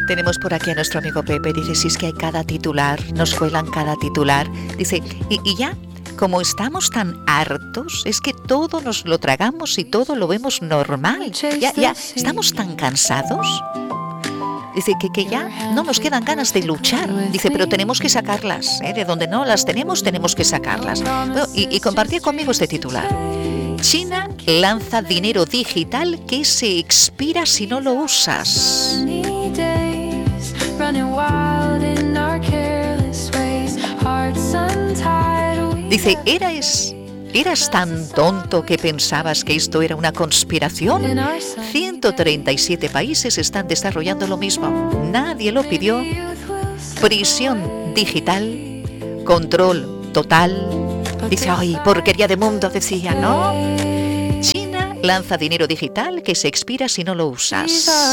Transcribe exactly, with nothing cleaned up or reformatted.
Tenemos por aquí a nuestro amigo Pepe. Dice, si es que hay cada titular, nos cuelan cada titular. Dice, y, y ya, como estamos tan hartos, es que todo nos lo tragamos y todo lo vemos normal. Ya, ya, estamos tan cansados. Dice que, que ya no nos quedan ganas de luchar. Dice, pero tenemos que sacarlas, ¿eh? De donde no las tenemos, tenemos que sacarlas. Bueno, y, y compartir conmigo este titular. China lanza dinero digital que se expira si no lo usas. Dice, ¿eras, ¿eras tan tonto que pensabas que esto era una conspiración? ciento treinta y siete países están desarrollando lo mismo. Nadie lo pidió. Prisión digital, control total. Dice, ay, porquería de mundo, decía, ¿no? China lanza dinero digital que se expira si no lo usas.